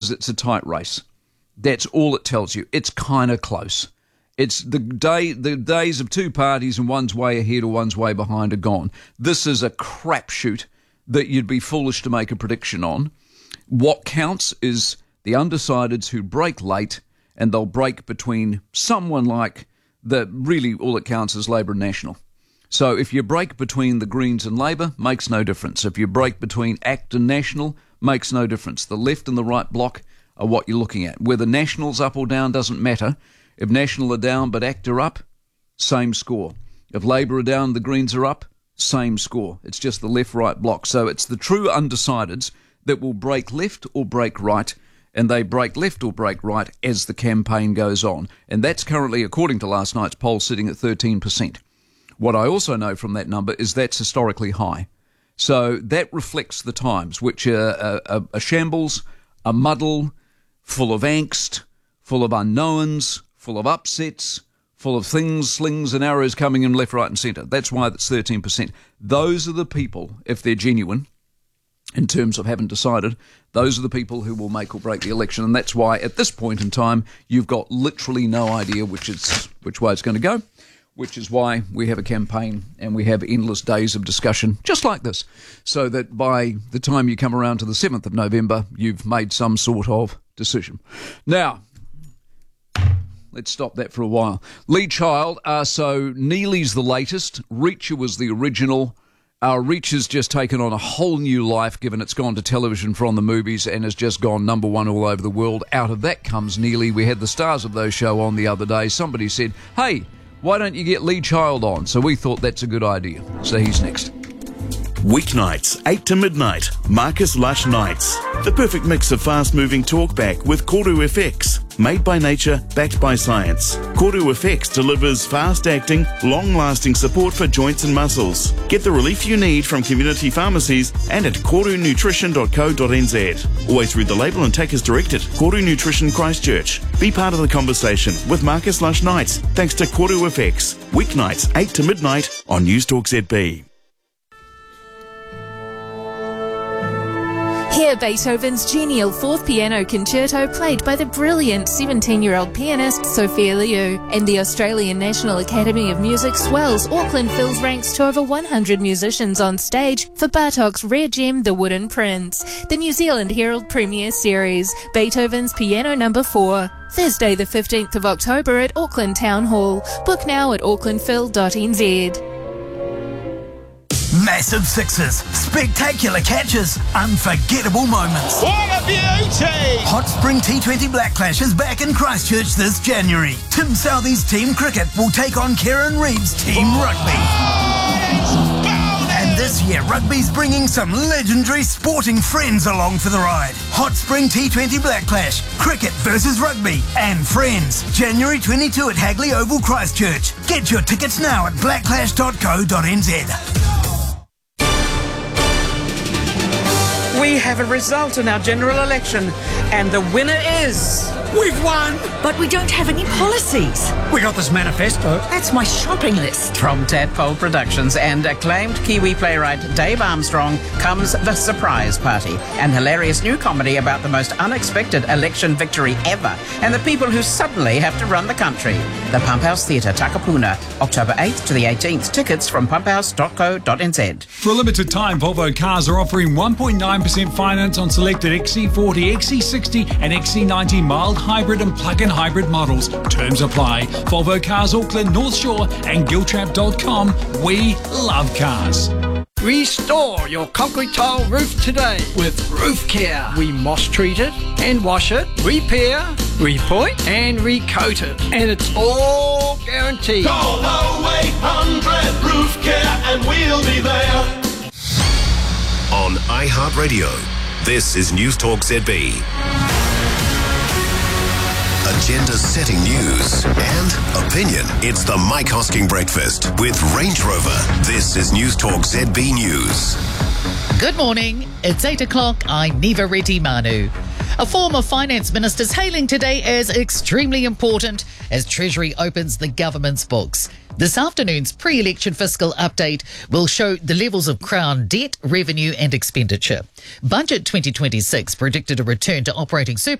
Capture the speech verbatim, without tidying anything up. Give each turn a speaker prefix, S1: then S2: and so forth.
S1: is it's a tight race. That's all it tells you. It's kind of close. It's the day, the days of two parties and one's way ahead or one's way behind are gone. This is a crapshoot that you'd be foolish to make a prediction on. What counts is the undecideds who break late, and they'll break between someone like the, really all it counts is Labor and National. So if you break between the Greens and Labor, makes no difference. If you break between ACT and National, makes no difference. The left and the right block are what you're looking at. Whether National's up or down doesn't matter. If National are down but ACT are up, same score. If Labor are down, the Greens are up, same score. It's just the left-right block. So it's the true undecideds that will break left or break right, and they break left or break right as the campaign goes on. And that's currently, according to last night's poll, sitting at thirteen percent. What I also know from that number is that's historically high. So that reflects the times, which are a, a, a shambles, a muddle, full of angst, full of unknowns, full of upsets, full of things, slings and arrows coming in left, right and centre. That's why that's thirteen percent. Those are the people, if they're genuine, in terms of haven't decided, those are the people who will make or break the election. And that's why at this point in time, you've got literally no idea which is which way it's going to go, which is why we have a campaign and we have endless days of discussion just like this, so that by the time you come around to the seventh of November, you've made some sort of decision. Now, let's stop that for a while. Lee Child, uh, so Neely's the latest. Reacher was the original. Uh, Reacher's just taken on a whole new life, given it's gone to television from the movies and has just gone number one all over the world. Out of that comes Neely. We had the stars of those show on the other day. Somebody said, hey, why don't you get Lee Child on? So we thought that's a good idea. So he's next.
S2: Weeknights, eight to midnight, Marcus Lush Nights. The perfect mix of fast-moving talkback with Koru F X. Made by nature, backed by science. Koru F X delivers fast-acting, long-lasting support for joints and muscles. Get the relief you need from community pharmacies and at koru nutrition dot co dot n z. Always read the label and take as directed. Koru Nutrition Christchurch. Be part of the conversation with Marcus Lush Nights, thanks to Koru F X. Weeknights, eight to midnight on Newstalk Z B.
S3: Hear Beethoven's genial fourth piano concerto played by the brilliant seventeen-year-old pianist Sophia Liu. And the Australian National Academy of Music swells Auckland Phil's ranks to over one hundred musicians on stage for Bartok's rare gem The Wooden Prince. The New Zealand Herald Premier Series, Beethoven's Piano Number four. Thursday the fifteenth of October at Auckland Town Hall. Book now at auckland phil dot n z.
S4: Massive sixes, spectacular catches, unforgettable moments.
S5: What a beauty!
S4: Hot Spring T twenty Blacklash is back in Christchurch this January. Tim Southee's Team Cricket will take on Kieran Reid's Team Rugby. And this year, rugby's bringing some legendary sporting friends along for the ride. Hot Spring T twenty Blacklash, cricket versus rugby, and friends. January twenty-second at Hagley Oval, Christchurch. Get your tickets now at blacklash dot co dot n z.
S6: We have a result in our general election, and the winner is...
S5: We've won!
S7: But we don't have any policies.
S5: We got this manifesto.
S7: That's my shopping list.
S6: From Tadpole Productions and acclaimed Kiwi playwright Dave Armstrong comes The Surprise Party, an hilarious new comedy about the most unexpected election victory ever and the people who suddenly have to run the country. The Pump House Theatre, Takapuna, October eighth to the eighteenth. Tickets from pump house dot co dot n z.
S8: For a limited time, Volvo Cars are offering one point nine percent finance on selected X C forty, X C sixty and X C ninety mild hybrid and plug-in hybrid models. Terms apply. Volvo Cars Auckland, North Shore and giltrap dot com. We love cars.
S5: Restore your concrete tile roof today with Roof Care. We moss treat it and wash it, repair, repoint and recoat it. And it's all guaranteed.
S9: Call oh eight hundred Roof Care and we'll be there.
S10: On iHeartRadio, this is Newstalk Z B. Agenda-setting news and opinion. It's the Mike Hosking Breakfast with Range Rover. This is Newstalk Z B News.
S11: Good morning. It's eight o'clock. I'm Neva Reddy Manu. A former finance minister's hailing today as extremely important as Treasury opens the government's books. This afternoon's pre-election fiscal update will show the levels of Crown debt, revenue and expenditure. Budget twenty twenty-six predicted a return to operating surplus